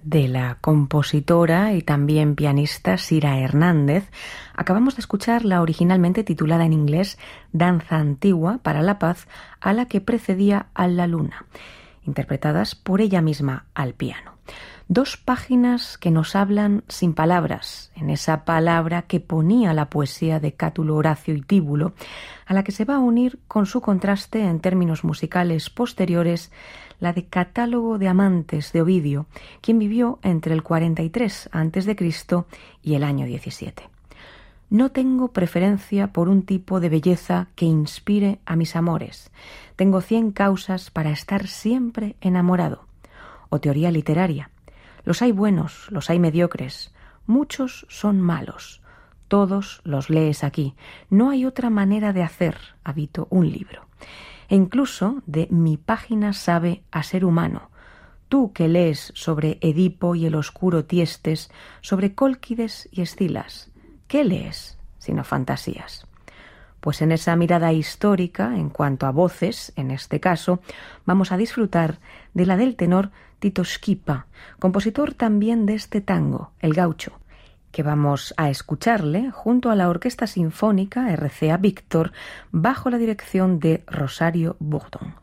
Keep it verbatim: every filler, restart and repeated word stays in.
de la compositora y también pianista Sira Hernández, acabamos de escuchar la originalmente titulada en inglés Danza Antigua para la Paz, a la que precedía A la Luna, interpretadas por ella misma al piano. Dos páginas que nos hablan sin palabras, en esa palabra que ponía la poesía de Cátulo, Horacio y Tíbulo, a la que se va a unir con su contraste en términos musicales posteriores la de Catálogo de Amantes de Ovidio, quien vivió entre el cuarenta y tres antes de Cristo y el año diecisiete. No tengo preferencia por un tipo de belleza que inspire a mis amores. Tengo cien causas para estar siempre enamorado. O teoría literaria. Los hay buenos, los hay mediocres, muchos son malos. Todos los lees aquí. No hay otra manera de hacer, habito un libro. E incluso de mi página sabe a ser humano. Tú que lees sobre Edipo y el oscuro Tiestes, sobre Cólquides y Escilas, ¿qué lees sino fantasías? Pues en esa mirada histórica, en cuanto a voces, en este caso, vamos a disfrutar de la del tenor Tito Schipa, compositor también de este tango, El Gaucho, que vamos a escucharle junto a la Orquesta Sinfónica R C A Víctor bajo la dirección de Rosario Bourdon.